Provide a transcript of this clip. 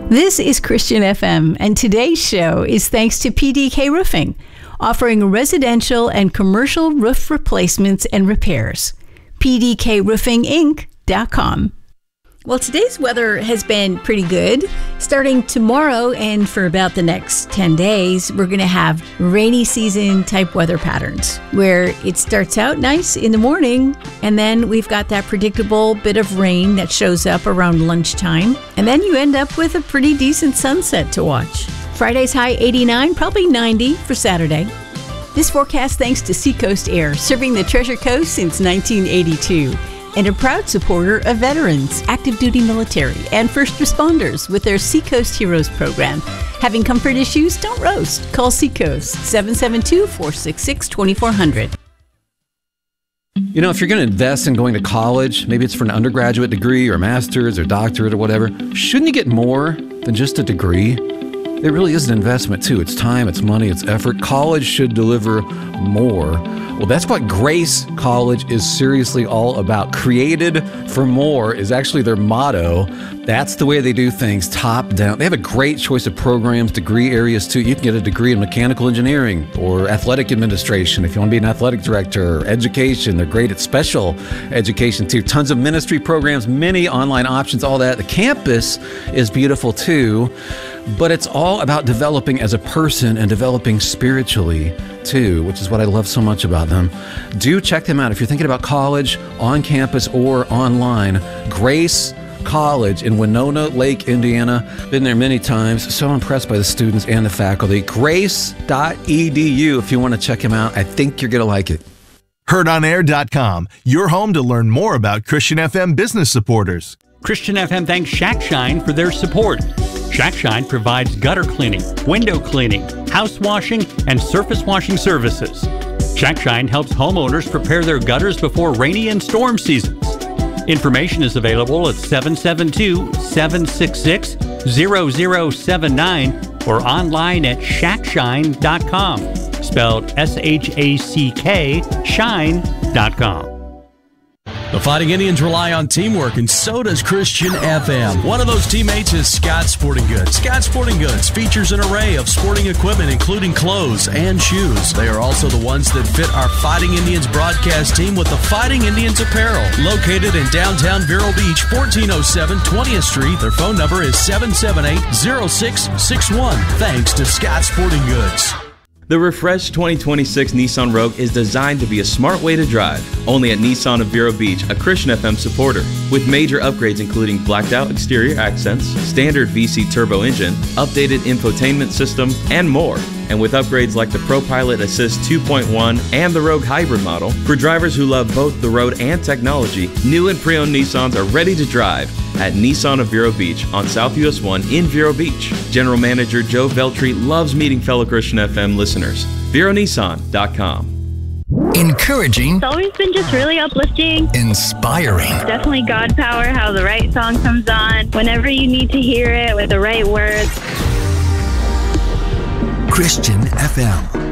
This is Christian FM, and today's show is thanks to PDK Roofing, offering residential and commercial roof replacements and repairs. PDKRoofingInc.com. Well, today's weather has been pretty good. Starting tomorrow and for about the next 10 days, we're going to have rainy season type weather patterns where it starts out nice in the morning and then we've got that predictable bit of rain that shows up around lunchtime. And then you end up with a pretty decent sunset to watch. Friday's high 89, probably 90 for Saturday. This forecast thanks to Seacoast Air, serving the Treasure Coast since 1982. And a proud supporter of veterans, active duty military, and first responders with their Seacoast Heroes program. Having comfort issues? Don't roast. Call Seacoast 772-466-2400. You know, if you're going to invest in going to college, maybe it's for an undergraduate degree or master's or doctorate or whatever, shouldn't you get more than just a degree? It really is an investment too. It's time, it's money, it's effort. College should deliver more. Well, that's what Grace College is seriously all about. Created for more is actually their motto. That's the way they do things, top down. They have a great choice of programs, degree areas too. You can get a degree in mechanical engineering or athletic administration if you want to be an athletic director, or education. They're great at special education too. Tons of ministry programs, many online options, all that. The campus is beautiful too. But it's all about developing as a person and developing spiritually too, which is what I love so much about them. Do check them out if you're thinking about college, on campus or online. Grace College in Winona Lake, Indiana. Been there many times. So impressed by the students and the faculty. Grace.edu if you want to check them out. I think you're going to like it. HeardOnAir.com, your home to learn more about Christian FM business supporters. Christian FM thanks Shack Shine for their support. Shack Shine provides gutter cleaning, window cleaning, house washing, and surface washing services. Shack Shine helps homeowners prepare their gutters before rainy and storm seasons. Information is available at 772-766-0079 or online at shackshine.com, spelled S-H-A-C-K, shine.com. The Fighting Indians rely on teamwork, and so does Christian FM. One of those teammates is Scott Sporting Goods. Scott Sporting Goods features an array of sporting equipment, including clothes and shoes. They are also the ones that fit our Fighting Indians broadcast team with the Fighting Indians apparel. Located in downtown Vero Beach, 1407 20th Street. Their phone number is 778-0661. Thanks to Scott Sporting Goods. The refreshed 2026 Nissan Rogue is designed to be a smart way to drive. Only at Nissan of Vero Beach, a Christian FM supporter. With major upgrades including blacked out exterior accents, standard VC turbo engine, updated infotainment system, and more. And with upgrades like the ProPilot Assist 2.1 and the Rogue Hybrid model, for drivers who love both the road and technology, new and pre-owned Nissans are ready to drive at Nissan of Vero Beach on South US 1 in Vero Beach. General Manager Joe Veltri loves meeting fellow Christian FM listeners. VeroNissan.com. Encouraging. It's always been just really uplifting. Inspiring. Definitely God power, how the right song comes on whenever you need to hear it with the right words. Christian FM.